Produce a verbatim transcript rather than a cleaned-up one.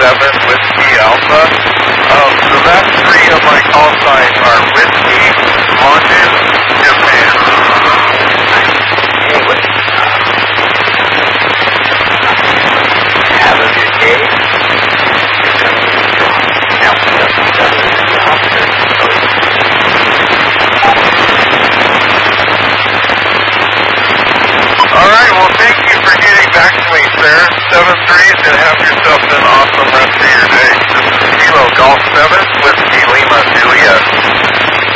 seven Whiskey Alpha. Um, the last three of my call signs are Whiskey, London, Japan. Okay, what? Have a good day. Now, seven seven Whiskey Alpha. Alright, well thank you for getting back to me, sir. seven three, and have yourself an awesome rest of your day. This is Kilo Golf seven.